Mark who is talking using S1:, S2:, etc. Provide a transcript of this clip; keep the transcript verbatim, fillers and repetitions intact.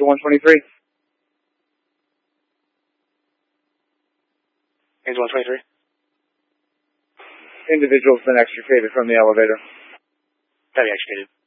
S1: one twenty-three.
S2: Angel one twenty-three.
S1: Individual's been extricated from the elevator.
S2: That'd be extricated.